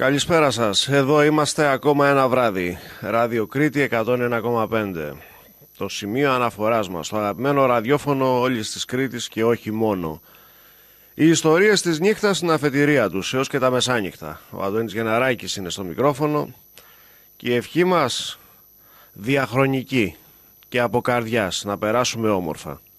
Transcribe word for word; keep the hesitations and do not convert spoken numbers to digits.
Καλησπέρα σας. Εδώ είμαστε ακόμα ένα βράδυ. Ράδιο Κρήτη εκατόν ένα κόμμα πέντε. Το σημείο αναφοράς μας, το αγαπημένο ραδιόφωνο όλης της Κρήτης και όχι μόνο. Οι ιστορίες της νύχτας στην αφετηρία τους έως και τα μεσάνυχτα. Ο Αντώνης Γεναράκης είναι στο μικρόφωνο και η ευχή μας διαχρονική και από καρδιάς να περάσουμε όμορφα.